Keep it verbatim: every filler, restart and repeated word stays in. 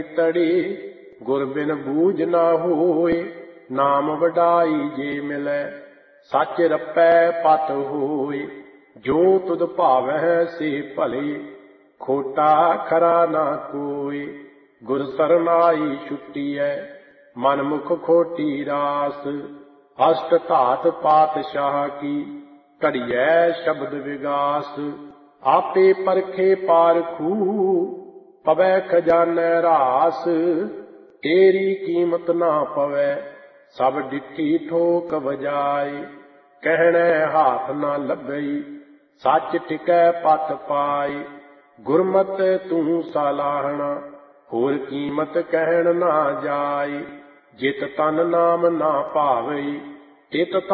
तड़ी गुर बिन बूझ ना होए, नाम वडाई जे मिलै सच रपै पत होए। जो तुद भावै से भले खोटा खरा ना कोई। गुर सरनाई छुट्टीऐ मन मुख खोटी रास, अष्ट धात पातशाह की घड़ियै शब्द विगास। आपे परखे पारखू पवै खजानै रास, तेरी कीमत ना पवै सब डिठी ठोक बजाए। कहणे हाथ ना लभई सच टिकै पत पाए। गुरमत तू सलाहना होर कीमत कहण ना जाए। जित तन नाम ना भावई तित